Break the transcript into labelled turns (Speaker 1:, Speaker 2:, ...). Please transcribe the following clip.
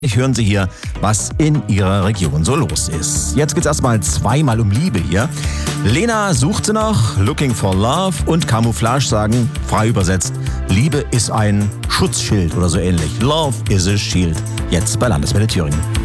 Speaker 1: Hören Sie hier, was in Ihrer Region so los ist. Jetzt geht's erstmal zweimal um Liebe hier. Lena sucht sie noch, Looking for Love, und Camouflage sagen, frei übersetzt, Liebe ist ein Schutzschild oder so ähnlich. Love is a shield. Jetzt bei Landeswelle Thüringen.